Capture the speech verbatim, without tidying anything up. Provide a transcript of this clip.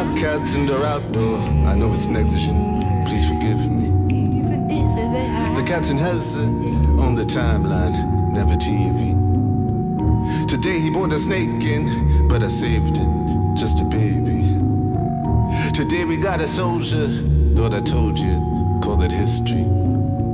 Captain or outdoor, I know it's negligent, please forgive me. The captain has it on the timeline, never T V. Today he brought a snake in, but I saved it, just a baby. Today we got a soldier, thought I told you, call it history.